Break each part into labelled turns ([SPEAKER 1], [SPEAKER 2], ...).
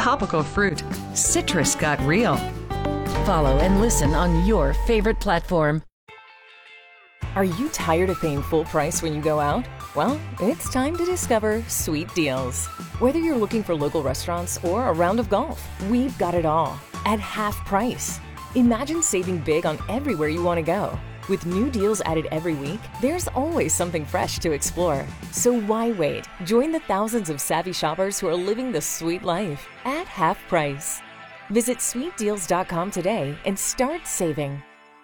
[SPEAKER 1] tropical fruit. Citrus got real.
[SPEAKER 2] Follow and listen on your favorite platform. Are you tired of paying full price when you go out? Well, it's time to discover Sweet Deals. Whether you're looking for local restaurants or a round of golf, we've got it all at half price. Imagine saving big on everywhere you want to go. With new deals added every week, there's always something fresh to explore. So why wait? Join the thousands of savvy shoppers who are living the sweet life at half price. Visit sweetdeals.com today and start saving.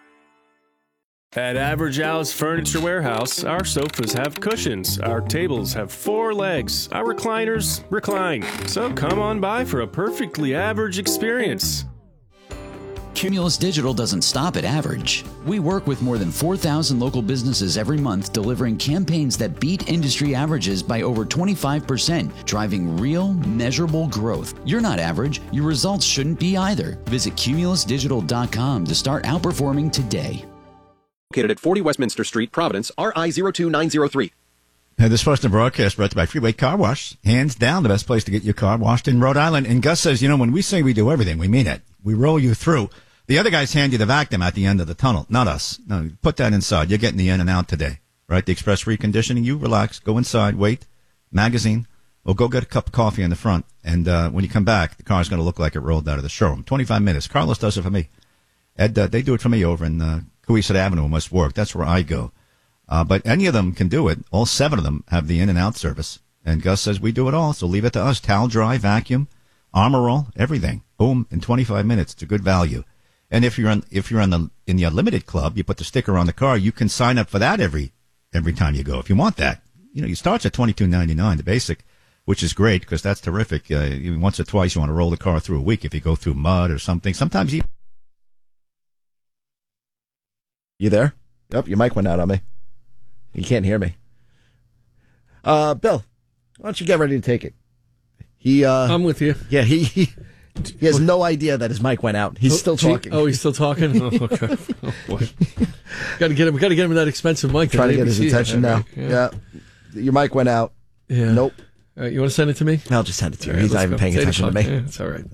[SPEAKER 3] At Average Al's Furniture Warehouse, our sofas have cushions, our tables have 4 legs, our recliners recline. So come on by for a perfectly average experience.
[SPEAKER 4] Cumulus Digital doesn't stop at average. We work with more than 4,000 local businesses every month, delivering campaigns that beat industry averages by over 25%, driving real, measurable growth. You're not average. Your results shouldn't be either. Visit cumulusdigital.com to start outperforming today.
[SPEAKER 5] Located at 40 Westminster Street, Providence, RI 02903.
[SPEAKER 6] This portion of broadcast brought to you by Freeway Car Wash. Hands down, the best place to get your car washed in Rhode Island. And Gus says, when we say we do everything, we mean it. We roll you through. The other guys hand you the vacuum at the end of the tunnel, not us. No, put that inside. You're getting the in and out today, right? The express reconditioning. You relax, go inside, wait, magazine, or go get a cup of coffee in the front. And when you come back, the car's going to look like it rolled out of the showroom. 25 minutes. Carlos does it for me. Ed, they do it for me over in Cohasset Avenue in West Warwick. That's where I go. But any of them can do it. All 7 of them have the in and out service. And Gus says we do it all, so leave it to us. Towel dry, vacuum, Armor All, everything. Boom, in 25 minutes. It's a good value. And if you're in the Unlimited Club, you put the sticker on the car. You can sign up for that every time you go if you want that. You starts at $22.99, the basic, which is great because that's terrific. Once or twice you want to roll the car through a week if you go through mud or something. Sometimes you
[SPEAKER 7] there? Yep, your mic went out on me. You can't hear me. Bill, why don't you get ready to take it?
[SPEAKER 3] I'm with you.
[SPEAKER 7] Yeah, he has no idea that his mic went out. He's still talking.
[SPEAKER 3] He's still talking? Oh, okay. Oh, boy. Got to get him that expensive mic.
[SPEAKER 7] Trying to get his attention now. Yeah. Your mic went out.
[SPEAKER 3] Yeah.
[SPEAKER 7] Nope.
[SPEAKER 3] All right, you want to send it to me?
[SPEAKER 7] I'll just send it to you. He's not even paying attention to me.
[SPEAKER 3] Yeah, it's all right.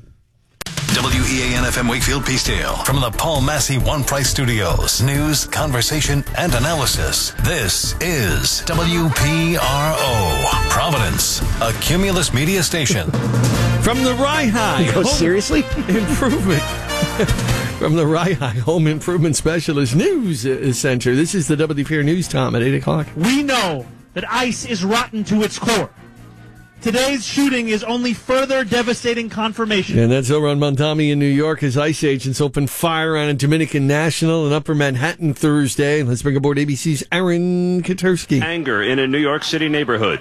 [SPEAKER 8] WEAN-FM Wakefield Peacedale. From the Paul Massey One Price Studios. News, conversation, and analysis. This is WPRO. Providence, a Cumulus media station.
[SPEAKER 3] From the Rye
[SPEAKER 7] seriously?
[SPEAKER 3] Improvement. From the Rye Home Improvement Specialist News Center. This is the WPR News Time at 8 o'clock.
[SPEAKER 9] We know that ICE is rotten to its core. Today's shooting is only further devastating confirmation.
[SPEAKER 3] And that's over on Mondami in New York as ICE agents opened fire on a Dominican national in Upper Manhattan Thursday. Let's bring aboard ABC's Aaron Katersky.
[SPEAKER 10] Anger in a New York City neighborhood.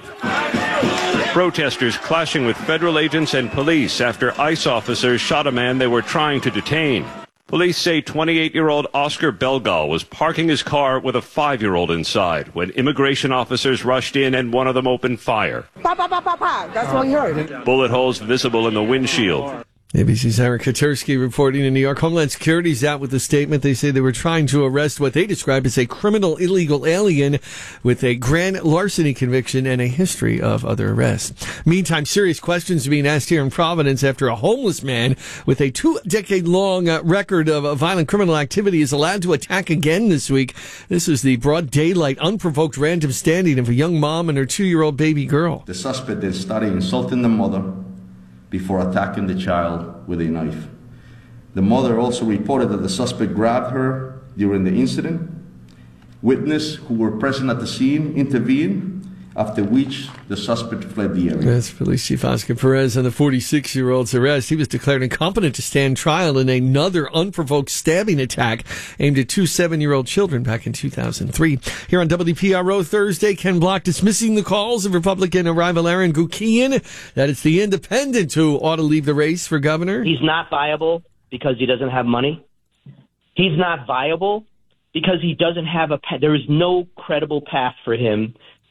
[SPEAKER 10] Protesters clashing with federal agents and police after ICE officers shot a man they were trying to detain. Police say 28-year-old Oscar Belgal was parking his car with a 5-year-old inside when immigration officers rushed in and one of them opened fire.
[SPEAKER 11] Pa, pa, pa, pa, pa. That's what you heard.
[SPEAKER 10] Bullet holes visible in the windshield.
[SPEAKER 3] ABC's Aaron Katersky reporting in New York. Homeland Security's out with a statement. They say they were trying to arrest what they describe as a criminal illegal alien with a grand larceny conviction and a history of other arrests. Meantime, serious questions are being asked here in Providence after a homeless man with a 2-decade-long record of violent criminal activity is allowed to attack again this week. This is the broad daylight, unprovoked random standing of a young mom and her 2-year-old baby girl.
[SPEAKER 12] The suspect then started insulting the mother before attacking the child with a knife. The mother also reported that the suspect grabbed her during the incident. Witnesses who were present at the scene intervened, after which the suspect fled the area.
[SPEAKER 3] That's Police Chief Oscar Perez on the 46-year-old's arrest. He was declared incompetent to stand trial in another unprovoked stabbing attack aimed at 2 7-year-old children back in 2003. Here on WPRO Thursday, Ken Block dismissing the calls of Republican rival Aaron Guckian that it's the independent who ought to leave the race for governor.
[SPEAKER 13] He's not viable because he doesn't have money. He's not viable because he doesn't have there is no credible path for him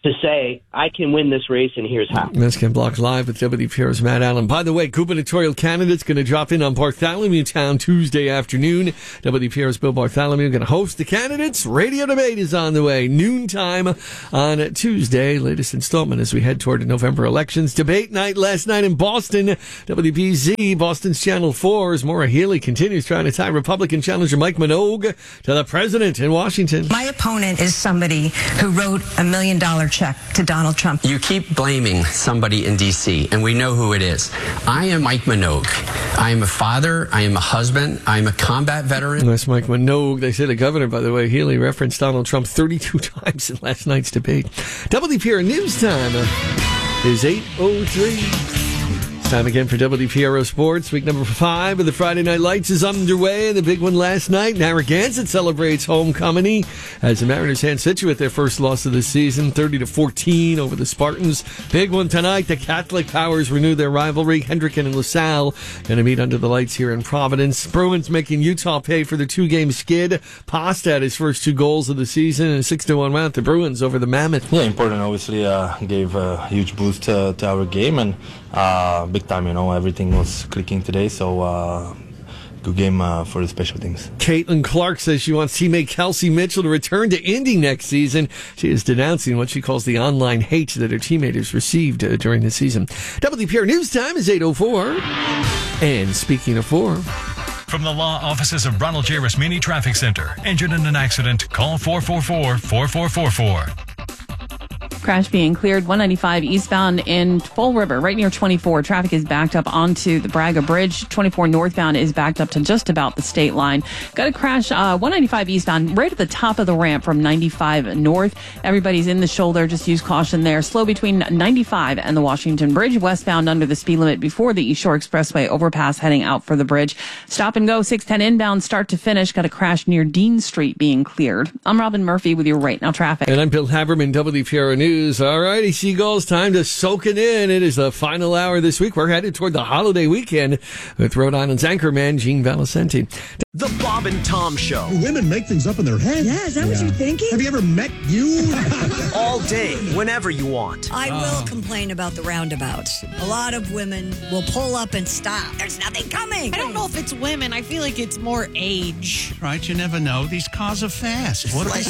[SPEAKER 13] to say, I can win this race, and here's how.
[SPEAKER 3] That's Ken Block live with WPR's Matt Allen. By the way, gubernatorial candidates going to drop in on Bartholomew Town Tuesday afternoon. WPR's Bill Bartholomew going to host the candidates. Radio debate is on the way, noontime on Tuesday. Latest installment as we head toward the November elections. Debate night last night in Boston. WBZ, Boston's Channel 4's Maura Healey continues trying to tie Republican challenger Mike Minogue to the president in Washington.
[SPEAKER 14] My opponent is somebody who wrote $1 million check to Donald Trump.
[SPEAKER 15] You keep blaming somebody in D.C., and we know who it is. I am Mike Minogue. I am a father. I am a husband. I am a combat veteran.
[SPEAKER 3] That's Mike Minogue. They say the governor, by the way, Healey referenced Donald Trump 32 times in last night's debate. WPR News Time is 8:03. Time again for WPRO Sports. Week number 5 of the Friday Night Lights is underway. The big one last night, Narragansett celebrates homecoming as the Mariners hand Scituate their first loss of the season, 30-14 over the Spartans. Big one tonight. The Catholic Powers renew their rivalry. Hendricken and LaSalle going to meet under the lights here in Providence. Bruins making Utah pay for the 2-game skid. Pasta had his first 2 goals of the season and a 6-1 win. The Bruins over the Mammoth.
[SPEAKER 16] Yeah, important. Obviously, gave a huge boost to our game, and big time, everything was clicking today, so good game for the special teams.
[SPEAKER 3] Caitlin Clark says she wants teammate Kelsey Mitchell to return to Indy next season. She is denouncing what she calls the online hate that her teammates received during the season. WPR News Time is 8:04. And speaking of 4...
[SPEAKER 17] From the law offices of Ronald J. Rasmini Traffic Center. Injured in an accident, call 444-4444.
[SPEAKER 18] Crash being cleared 195 eastbound in Fall River, right near 24. Traffic is backed up onto the Braga Bridge. 24 northbound is backed up to just about the state line. Got a crash 195 eastbound right at the top of the ramp from 95 north. Everybody's in the shoulder. Just use caution there. Slow between 95 and the Washington Bridge. Westbound under the speed limit before the East Shore Expressway overpass heading out for the bridge. Stop and go 610 inbound start to finish. Got a crash near Dean Street being cleared. I'm Robin Murphy with your Right Now Traffic.
[SPEAKER 3] And I'm Bill Haberman, WPRO News. All righty, Seagulls, time to soak it in. It is the final hour this week. We're headed toward the holiday weekend with Rhode Island's anchorman, Gene Valicenti.
[SPEAKER 19] The Bob and Tom Show.
[SPEAKER 20] Women make things up in their head.
[SPEAKER 21] Yeah, is that what you're thinking?
[SPEAKER 20] Have you ever met you?
[SPEAKER 19] All day, whenever you want.
[SPEAKER 21] I will complain about the roundabouts. A lot of women will pull up and stop. There's nothing coming.
[SPEAKER 22] I don't know if it's women. I feel like it's more age.
[SPEAKER 23] Right, you never know. These cars are fast. What are they?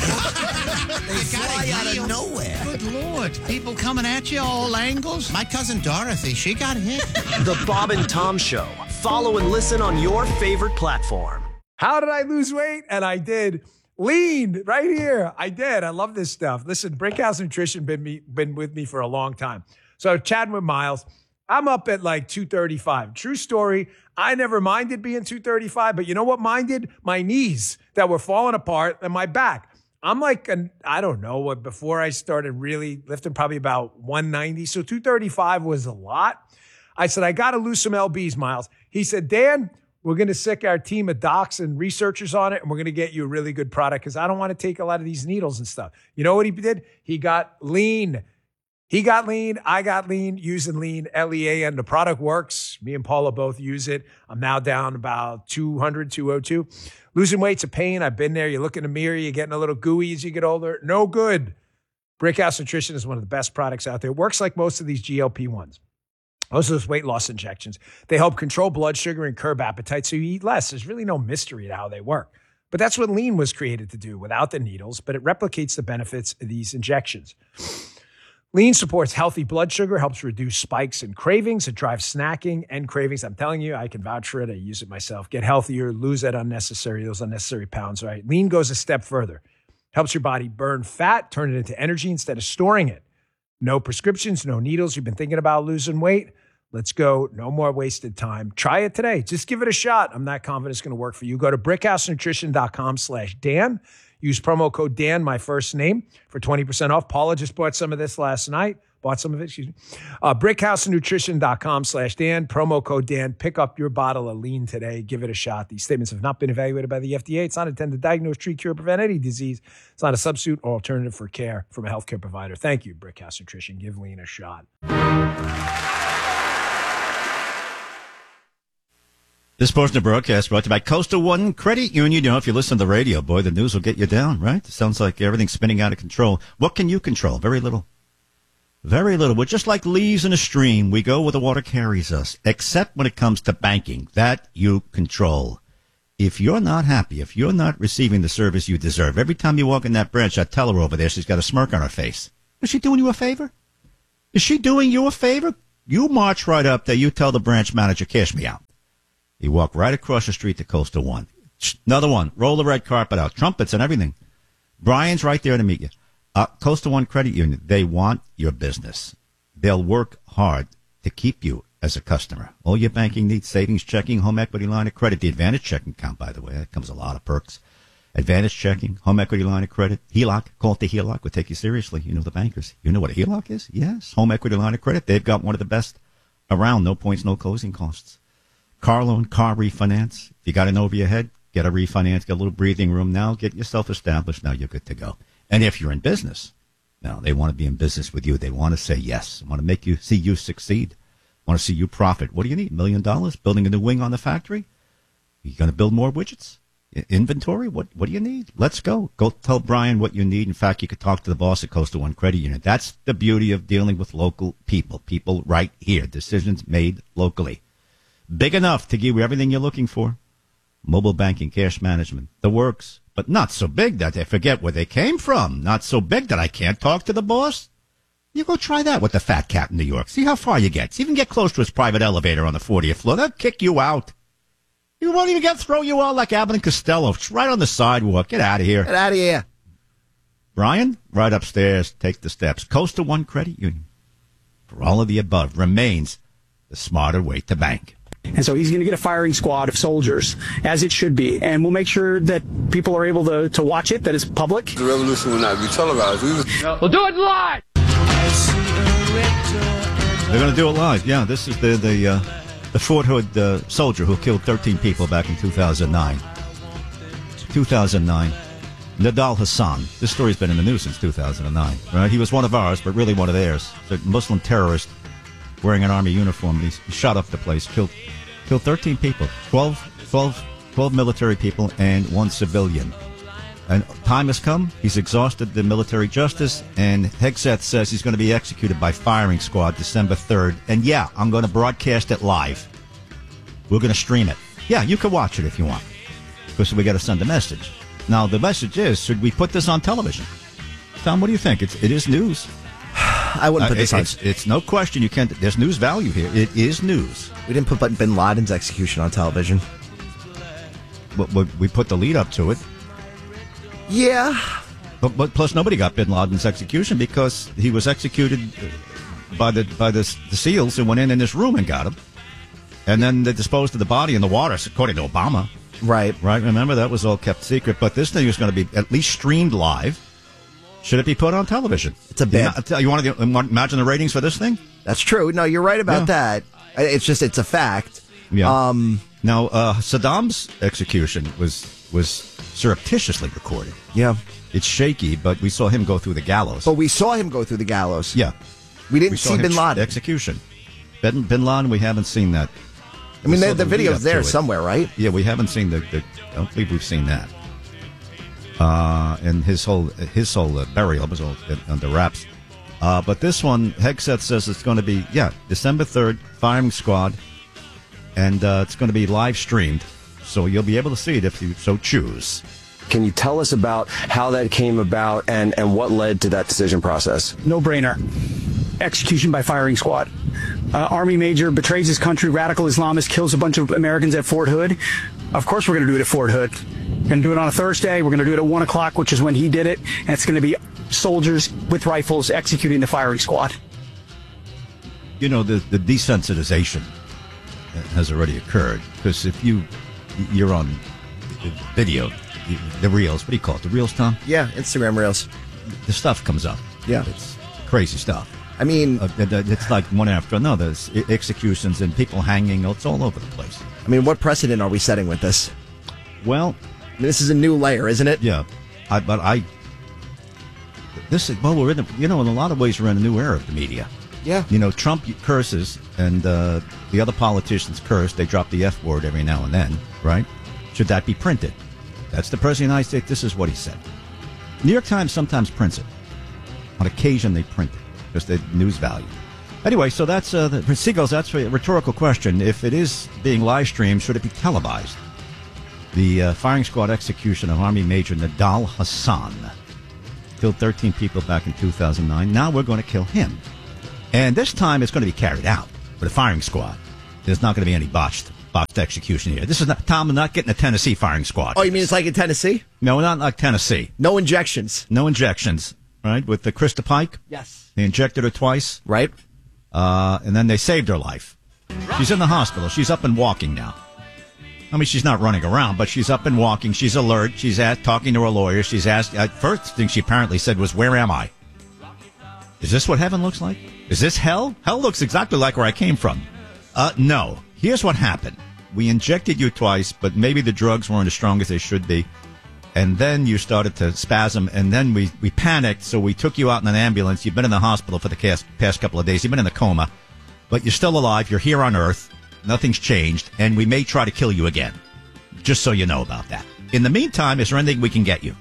[SPEAKER 21] They fly out of nowhere.
[SPEAKER 23] Good Lord. People coming at you all angles. My cousin Dorothy, she got hit.
[SPEAKER 19] The Bob and Tom Show. Follow and listen on your favorite platform.
[SPEAKER 24] How did I lose weight? And I did. Lean right here. I did. I love this stuff. Listen, Brickhouse Nutrition been with me for a long time. So chatting with Miles, I'm up at like 235. True story. I never minded being 235, but you know what minded? My knees that were falling apart and my back. I'm like, I don't know, before I started really lifting, probably about 190. So 235 was a lot. I said, I got to lose some LBs, Miles. He said, Dan, we're going to sick our team of docs and researchers on it, and we're going to get you a really good product because I don't want to take a lot of these needles and stuff. You know what he did? He got lean. He got lean. I got lean using lean, LEAN. The product works. Me and Paula both use it. I'm now down about 200, 202. Losing weight's a pain. I've been there. You look in the mirror. You're getting a little gooey as you get older. No good. Brickhouse Nutrition is one of the best products out there. It works like most of these GLP-1s. Most of those weight loss injections, they help control blood sugar and curb appetite so you eat less. There's really no mystery to how they work. But that's what lean was created to do without the needles, but it replicates the benefits of these injections. Lean supports healthy blood sugar, helps reduce spikes and cravings. It drives snacking and cravings. I'm telling you, I can vouch for it. I use it myself. Get healthier, lose those unnecessary pounds, right? Lean goes a step further. Helps your body burn fat, turn it into energy instead of storing it. No prescriptions, no needles. You've been thinking about losing weight? Let's go. No more wasted time. Try it today. Just give it a shot. I'm not confident it's going to work for you. Go to brickhousenutrition.com/Dan. Use promo code Dan, my first name, for 20% off. Paula just bought some of this last night. brickhousenutrition.com/Dan. Promo code Dan. Pick up your bottle of lean today. Give it a shot. These statements have not been evaluated by the FDA. It's not intended to diagnose, treat, cure, prevent any disease. It's not a substitute or alternative for care from a healthcare provider. Thank you, Brickhouse Nutrition. Give lean a shot.
[SPEAKER 6] This portion of the broadcast brought to you by Coastal One Credit Union. You know, if you listen to the radio, boy, the news will get you down, right? It sounds like everything's spinning out of control. What can you control? Very little. Very little. We're just like leaves in a stream. We go where the water carries us, except when it comes to banking. That you control. If you're not happy, if you're not receiving the service you deserve, every time you walk in that branch, that teller over there, she's got a smirk on her face. Is she doing you a favor? Is she doing you a favor? You march right up there. You tell the branch manager, cash me out. You walk right across the street to Coastal One. Another one. Roll the red carpet out. Trumpets and everything. Brian's right there to meet you. Coastal One Credit Union, they want your business. They'll work hard to keep you as a customer. All your banking needs, savings, checking, home equity line of credit. The Advantage checking account, by the way, that comes with a lot of perks. Advantage checking, home equity line of credit, HELOC. Call it the HELOC. We'll take you seriously. You know the bankers. You know what a HELOC is? Yes. Home equity line of credit. They've got one of the best around. No points, no closing costs. Car loan, car refinance. If you got an over your head, get a refinance, get a little breathing room now, get yourself established. Now you're good to go. And if you're in business, now they want to be in business with you. They want to say yes. They want to make you see you succeed. Want to see you profit. What do you need? $1 million? Building a new wing on the factory? You going to build more widgets? Inventory? What do you need? Let's go. Go tell Brian what you need. In fact, you could talk to the boss at Coastal One Credit Union. That's the beauty of dealing with local people. People right here. Decisions made locally. Big enough to give you everything you're looking for. Mobile banking, cash management, the works. But not so big that they forget where they came from. Not so big that I can't talk to the boss. You go try that with the fat cat in New York. See how far you get. See if you can get close to his private elevator on the 40th floor. They'll kick you out. You won't even throw you out like Abbott and Costello. It's right on the sidewalk. Get out of here.
[SPEAKER 7] Get out of here.
[SPEAKER 6] Brian, right upstairs. Take the steps. Coastal One Credit Union, for all of the above, remains the smarter way to bank.
[SPEAKER 1] And so he's going to get a firing squad of soldiers, as it should be. And we'll make sure that people are able to watch it, that it's public.
[SPEAKER 2] The revolution will not be televised.
[SPEAKER 1] We'll do it live!
[SPEAKER 6] They're going to do it live. Yeah, this is the Fort Hood soldier who killed 13 people back in 2009. 2009. Nadal Hassan. This story's been in the news since 2009. Right? He was one of ours, but really one of theirs. A Muslim terrorist wearing an army uniform. He shot up the place, killed 13 people, 12 military people and one civilian. And time has come. He's exhausted the military justice, and Hegseth says he's going to be executed by firing squad December 3rd. And yeah, I'm going to broadcast it live. We're going to stream it. Yeah, you can watch it if you want, because we got to send a message. Now, the message is, should we put this on television? Tom, what do you think? It is news.
[SPEAKER 7] I wouldn't put this on.
[SPEAKER 6] It's no question. You can't. There's news value here. It is news.
[SPEAKER 7] We didn't put Bin Laden's execution on television.
[SPEAKER 6] But we put the lead up to it.
[SPEAKER 7] Yeah.
[SPEAKER 6] But plus, nobody got Bin Laden's execution because he was executed by the SEALs and went in this room and got him. And then they disposed of the body in the water, according to Obama.
[SPEAKER 7] Right.
[SPEAKER 6] Remember, that was all kept secret. But this thing is going to be at least streamed live. Should it be put on television?
[SPEAKER 7] It's a bad.
[SPEAKER 6] You want to imagine the ratings for this thing?
[SPEAKER 7] That's true. No, you're right about that. It's a fact.
[SPEAKER 6] Yeah. Now, Saddam's execution was surreptitiously recorded.
[SPEAKER 7] Yeah.
[SPEAKER 6] It's shaky, but we saw him go through the gallows.
[SPEAKER 7] But we saw him go through the gallows.
[SPEAKER 6] Yeah.
[SPEAKER 7] We didn't see Bin Laden.
[SPEAKER 6] Execution. Bin Laden, we haven't seen that.
[SPEAKER 7] I mean, the video's there somewhere, right?
[SPEAKER 6] Yeah, we haven't seen I don't believe we've seen that. And his whole burial was all under wraps. But this one, Hegseth says it's going to be, December 3rd, firing squad. And it's going to be live streamed. So you'll be able to see it if you so choose.
[SPEAKER 4] Can you tell us about how that came about and what led to that decision process?
[SPEAKER 1] No brainer. Execution by firing squad. Army major betrays his country, radical Islamist, kills a bunch of Americans at Fort Hood. Of course we're going to do it at Fort Hood. We're going to do it on a Thursday. We're going to do it at 1 o'clock, which is when he did it. And it's going to be soldiers with rifles executing the firing squad.
[SPEAKER 6] You know, the desensitization has already occurred. Because if you're on the video, the reels, what do you call it? The reels, Tom?
[SPEAKER 7] Yeah, Instagram reels.
[SPEAKER 6] The stuff comes up.
[SPEAKER 7] Yeah.
[SPEAKER 6] It's crazy stuff.
[SPEAKER 7] I mean,
[SPEAKER 6] it's like one after another. It's executions and people hanging. It's all over the place.
[SPEAKER 7] I mean, what precedent are we setting with this?
[SPEAKER 6] Well,
[SPEAKER 7] this is a new layer, isn't it?
[SPEAKER 6] Yeah, we're in in a lot of ways we're in a new era of the media.
[SPEAKER 7] Yeah.
[SPEAKER 6] You know, Trump curses and the other politicians curse. They drop the F word every now and then, right? Should that be printed? That's the President of the United States. This is what he said. New York Times sometimes prints it. On occasion, they print it. just the news value. Anyway, so that's Seagulls. That's a rhetorical question. If it is being live streamed, should it be televised? The firing squad execution of Army Major Nidal Hasan killed 13 people back in 2009. Now we're going to kill him. And this time it's going to be carried out with a firing squad. There's not going to be any botched execution here. This is not, Tom, I'm not getting a Tennessee firing squad.
[SPEAKER 7] Oh, you mean it's like in Tennessee?
[SPEAKER 6] No, not like Tennessee.
[SPEAKER 7] No injections.
[SPEAKER 6] No injections, right? With the Krista Pike?
[SPEAKER 7] Yes.
[SPEAKER 6] They injected her twice.
[SPEAKER 7] Right.
[SPEAKER 6] And then they saved her life. She's in the hospital. She's up and walking now. I mean, she's not running around, but she's up and walking. She's alert. She's talking to her lawyer. She's asked. First thing she apparently said was, "Where am I? Is this what heaven looks like? Is this hell? Hell looks exactly like where I came from." No. Here's what happened. We injected you twice, but maybe the drugs weren't as strong as they should be. And then you started to spasm, and then we panicked, so we took you out in an ambulance. You've been in the hospital for the past couple of days. You've been in a coma, but you're still alive. You're here on Earth. Nothing's changed, and we may try to kill you again, just so you know about that. In the meantime, is there anything we can get you?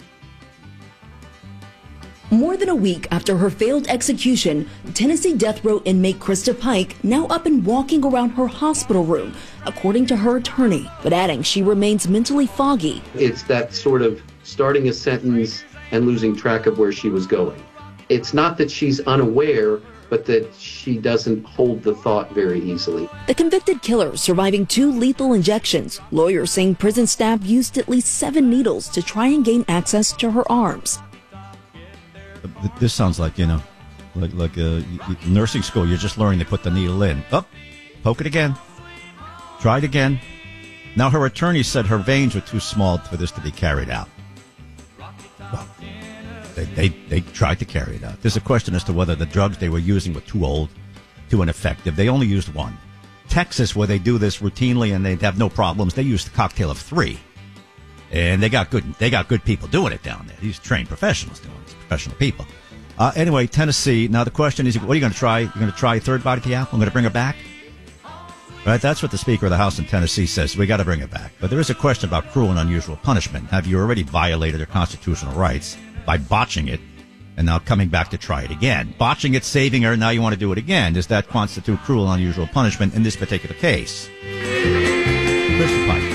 [SPEAKER 5] More than a week after her failed execution, Tennessee death row inmate Krista Pike now up and walking around her hospital room, according to her attorney, but adding she remains mentally foggy.
[SPEAKER 8] It's that sort of starting a sentence and losing track of where she was going. It's not that she's unaware, but that she doesn't hold the thought very easily.
[SPEAKER 5] The convicted killer surviving 2 lethal injections. Lawyers saying prison staff used at least 7 needles to try and gain access to her arms.
[SPEAKER 6] This sounds like, like nursing school. You're just learning to put the needle in. Oh, poke it again. Try it again. Now, her attorney said her veins were too small for this to be carried out. Well, they tried to carry it out. There's a question as to whether the drugs they were using were too old, too ineffective. They only used one. Texas, where they do this routinely and they have no problems, they used a cocktail of 3. And they got good people doing it down there. These trained professionals doing it. Professional people. Anyway, Tennessee. Now the question is, what are you going to try? You're going to try a third bite at the apple? I'm going to bring her back? Right? That's what the Speaker of the House in Tennessee says. We got to bring her back. But there is a question about cruel and unusual punishment. Have you already violated her constitutional rights by botching it and now coming back to try it again? Botching it, saving her, now you want to do it again. Does that constitute cruel and unusual punishment in this particular case? Krista Pike.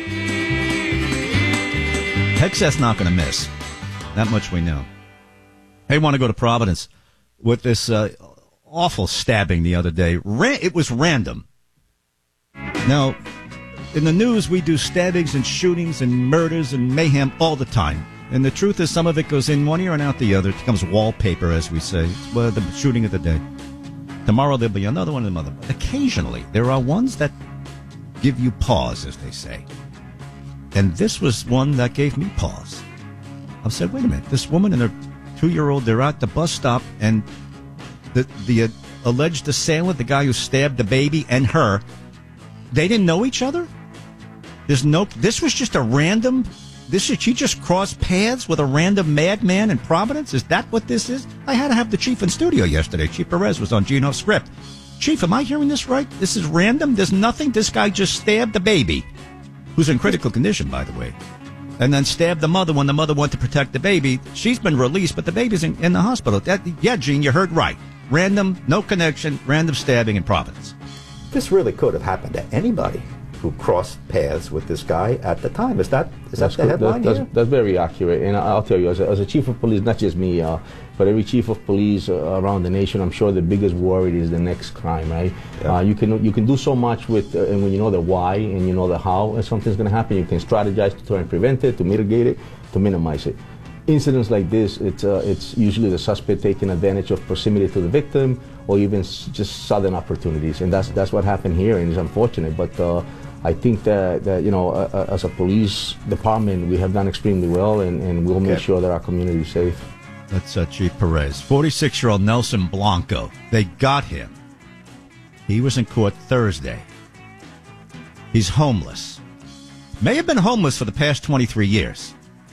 [SPEAKER 6] Texas not going to miss. That much we know. Hey, want to go to Providence with this awful stabbing the other day. It was random. Now, in the news, we do stabbings and shootings and murders and mayhem all the time. And the truth is, some of it goes in one ear and out the other. It becomes wallpaper, as we say. It's the shooting of the day. Tomorrow there'll be another one and another one. Occasionally, there are ones that give you pause, as they say. And this was one that gave me pause. I said, wait a minute, this woman and her 2-year-old, they're at the bus stop, and the alleged assailant, the guy who stabbed the baby and her, they didn't know each other? This was just a random, she just crossed paths with a random madman in Providence? Is that what this is? I had to have the chief in studio yesterday. Chief Perez was on Gino's script. Chief, am I hearing this right? This is random? There's nothing? This guy just stabbed the baby, who's in critical condition, by the way, and then stabbed the mother when the mother wanted to protect the baby. She's been released, but the baby's in the hospital. Yeah, Gene, you heard right. Random, no connection, random stabbing in Providence.
[SPEAKER 9] This really could have happened to anybody who crossed paths with this guy at the time. Is that the headline here?
[SPEAKER 11] That's very accurate. And I'll tell you, as a chief of police, not just me, but every chief of police around the nation, I'm sure the biggest worry is the next crime, right? Yeah. You can do so much with, and when you know the why and you know the how, and something's going to happen, you can strategize to try and prevent it, to mitigate it, to minimize it. Incidents like this, it's usually the suspect taking advantage of proximity to the victim, or even just sudden opportunities, and that's what happened here, and it's unfortunate. But I think that as a police department, we have done extremely well, and we'll make sure that our community is safe.
[SPEAKER 6] That's Chief Perez. 46-year-old Nelson Blanco. They got him. He was in court Thursday. He's homeless. May have been homeless for the past 23 years.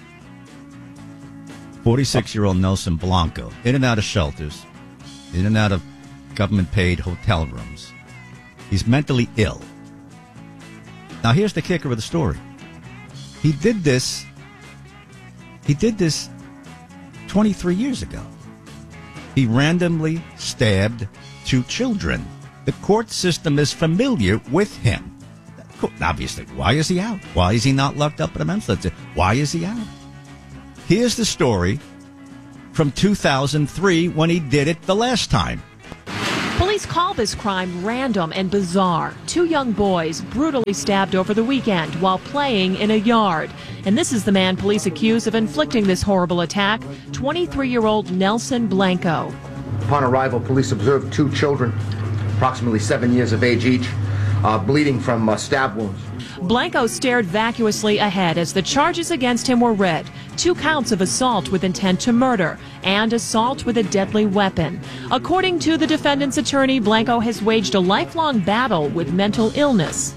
[SPEAKER 6] 46-year-old Nelson Blanco. In and out of shelters. In and out of government-paid hotel rooms. He's mentally ill. Now, here's the kicker of the story. He did this 23 years ago. He randomly stabbed 2 children. The court system is familiar with him. Obviously, why is he out? Why is he not locked up in a mental institution? Why is he out? Here's the story from 2003 when he did it the last time.
[SPEAKER 10] Police call this crime random and bizarre. 2 young boys brutally stabbed over the weekend while playing in a yard. And this is the man police accuse of inflicting this horrible attack, 23-year-old Nelson Blanco.
[SPEAKER 12] Upon arrival, police observed 2 children, approximately 7 years of age each, bleeding from stab wounds.
[SPEAKER 10] Blanco stared vacuously ahead as the charges against him were read. 2 counts of assault with intent to murder and assault with a deadly weapon. According to the defendant's attorney, Blanco has waged a lifelong battle with mental illness.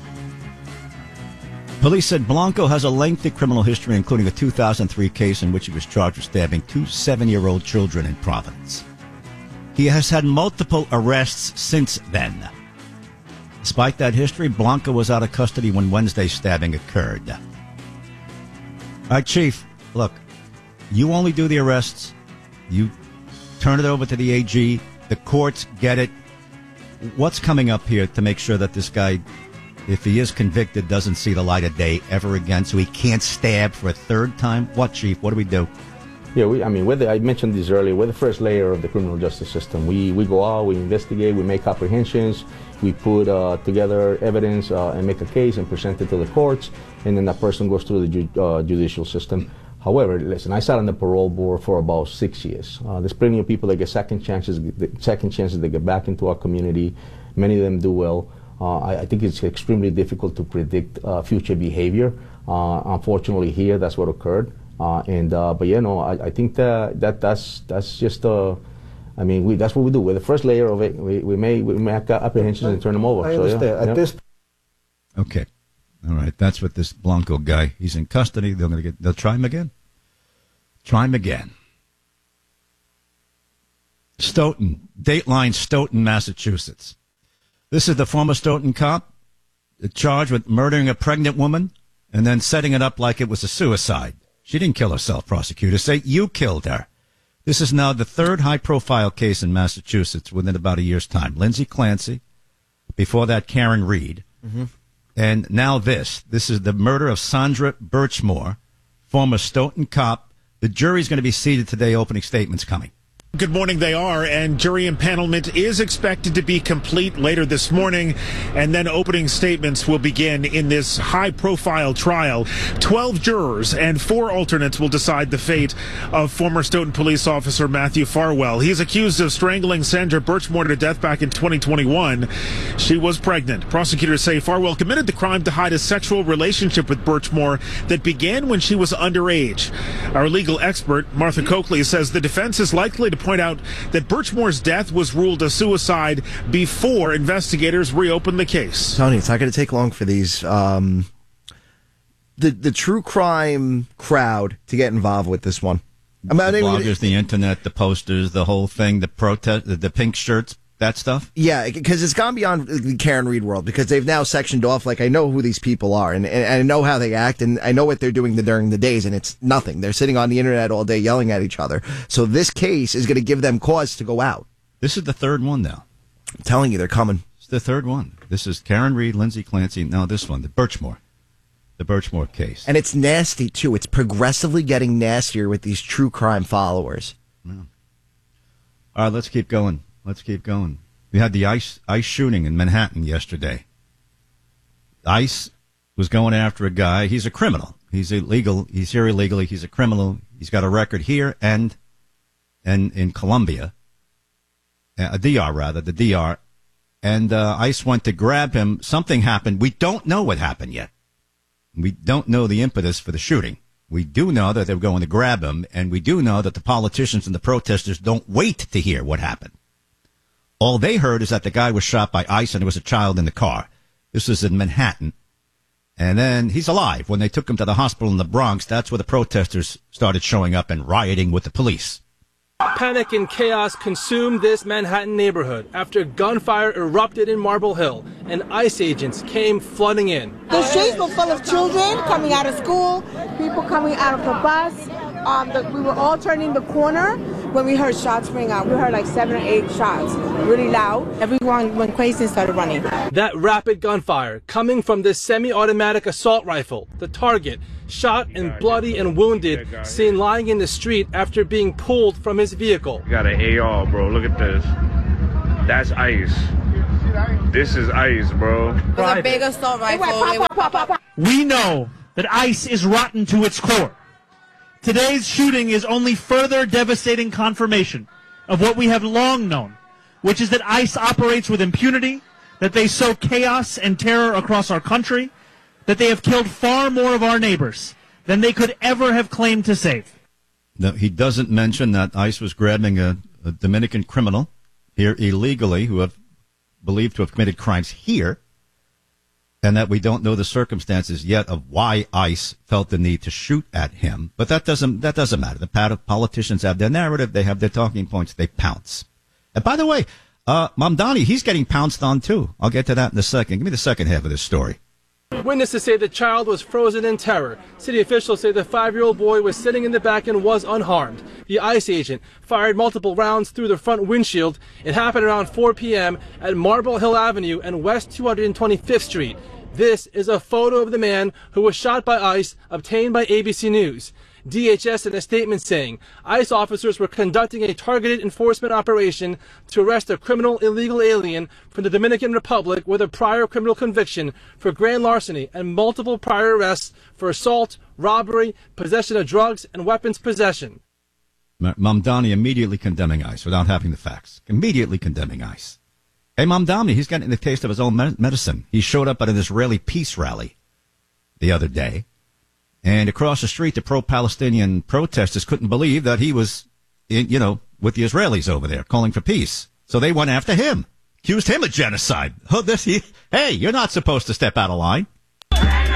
[SPEAKER 6] Police said Blanco has a lengthy criminal history, including a 2003 case in which he was charged with stabbing 2 7-year-old children in Providence. He has had multiple arrests since then. Despite that history, Blanco was out of custody when Wednesday's stabbing occurred. All right, Chief, look, you only do the arrests. You turn it over to the AG. The courts get it. What's coming up here to make sure that this guy, if he is convicted, doesn't see the light of day ever again, so he can't stab for a 3rd time? What, Chief? What do we do?
[SPEAKER 11] Yeah, I mentioned this earlier. We're the first layer of the criminal justice system. We go out, we investigate, we make apprehensions, we put together evidence and make a case and present it to the courts, and then that person goes through the judicial system. However, listen, I sat on the parole board for about 6 years. There's plenty of people that get second chances to get back into our community. Many of them do well. I think it's extremely difficult to predict future behavior. Unfortunately, here that's what occurred. But you know, I think that's just that's what we do. We're the first layer of it. We make apprehensions and turn them over.
[SPEAKER 7] I understand.
[SPEAKER 11] Yeah.
[SPEAKER 6] Okay, all right. That's what this Blanco guy. He's in custody. They'll try him again. Try him again. Stoughton, Dateline, Stoughton, Massachusetts. This is the former Stoughton cop charged with murdering a pregnant woman and then setting it up like it was a suicide. She didn't kill herself, prosecutors say. You killed her. This is now the 3rd high-profile case in Massachusetts within about a year's time. Lindsay Clancy, before that Karen Reed, and now this. This is the murder of Sandra Birchmore, former Stoughton cop. The jury's going to be seated today, opening statements coming.
[SPEAKER 13] Good morning, they are, and jury empanelment is expected to be complete later this morning, and then opening statements will begin in this high-profile trial. 12 jurors and 4 alternates will decide the fate of former Stoughton police officer Matthew Farwell. He is accused of strangling Sandra Birchmore to death back in 2021. She was pregnant. Prosecutors say Farwell committed the crime to hide a sexual relationship with Birchmore that began when she was underage. Our legal expert, Martha Coakley, says the defense is likely to point out that Birchmore's death was ruled a suicide before investigators reopened the case.
[SPEAKER 7] Tony, it's not going to take long for these the true crime crowd to get involved with this one.
[SPEAKER 6] The bloggers, the internet, the posters, the whole thing, the protest, the pink shirts, that stuff?
[SPEAKER 7] Yeah, because it's gone beyond the Karen Reed world, because they've now sectioned off, like, I know who these people are, and I know how they act, and I know what they're doing during the days, and it's nothing. They're sitting on the internet all day yelling at each other. So this case is going to give them cause to go out.
[SPEAKER 6] This is the 3rd one now.
[SPEAKER 7] I'm telling you, they're coming.
[SPEAKER 6] It's the 3rd one. This is Karen Reed, Lindsay Clancy, now this one, the Birchmore case.
[SPEAKER 7] And it's nasty, too. It's progressively getting nastier with these true crime followers.
[SPEAKER 6] Yeah. All right, let's keep going. We had the ICE shooting in Manhattan yesterday. ICE was going after a guy. He's a criminal. He's illegal. He's here illegally. He's a criminal. He's got a record here and in Colombia, the DR. And ICE went to grab him. Something happened. We don't know what happened yet. We don't know the impetus for the shooting. We do know that they were going to grab him, and we do know that the politicians and the protesters don't wait to hear what happened. All they heard is that the guy was shot by ICE and there was a child in the car. This was in Manhattan. And then he's alive. When they took him to the hospital in the Bronx, that's where the protesters started showing up and rioting with the police.
[SPEAKER 14] Panic and chaos consumed this Manhattan neighborhood after gunfire erupted in Marble Hill and ICE agents came flooding in.
[SPEAKER 25] The streets were full of children coming out of school, people coming out of the bus. We were all turning the corner when we heard shots ring out. We heard like 7 or 8 shots, really loud. Everyone went crazy and started running.
[SPEAKER 14] That rapid gunfire coming from this semi-automatic assault rifle, the target, shot and bloody and wounded, seen lying in the street after being pulled from his vehicle.
[SPEAKER 3] You got an AR, bro. Look at this. That's ICE. This is ICE, bro.
[SPEAKER 25] It was a big assault rifle.
[SPEAKER 15] We know that ICE is rotten to its core. Today's shooting is only further devastating confirmation of what we have long known, which is that ICE operates with impunity, that they sow chaos and terror across our country, that they have killed far more of our neighbors than they could ever have claimed to save.
[SPEAKER 6] No, he doesn't mention that ICE was grabbing a Dominican criminal here illegally who have believed to have committed crimes here, and that we don't know the circumstances yet of why ICE felt the need to shoot at him. But that doesn't matter. The politicians have their narrative. They have their talking points. They pounce. And by the way, Mamdani, he's getting pounced on too. I'll get to that in a second. Give me the second half of this story.
[SPEAKER 14] Witnesses say the child was frozen in terror. City officials say the 5-year-old boy was sitting in the back and was unharmed. The ICE agent fired multiple rounds through the front windshield. It happened around 4 p.m. at Marble Hill Avenue and West 225th Street. This is a photo of the man who was shot by ICE, obtained by ABC News. DHS in a statement saying ICE officers were conducting a targeted enforcement operation to arrest a criminal illegal alien from the Dominican Republic with a prior criminal conviction for grand larceny and multiple prior arrests for assault, robbery, possession of drugs, and weapons possession.
[SPEAKER 6] Mamdani immediately condemning ICE without having the facts. Immediately condemning ICE. Hey, Mamdani, he's getting the taste of his own medicine. He showed up at an Israeli peace rally the other day. And across the street, the pro-Palestinian protesters couldn't believe that he was, with the Israelis over there calling for peace. So they went after him, accused him of genocide. Hey, you're not supposed to step out of line.